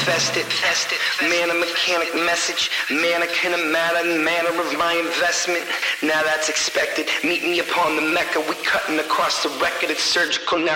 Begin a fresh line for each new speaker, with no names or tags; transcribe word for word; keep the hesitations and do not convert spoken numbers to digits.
manifested. Man, a mechanic message. Mannequin of matter, manner of my investment. Now that's expected. Meet me upon the Mecca. We cutting across the record. It's surgical now.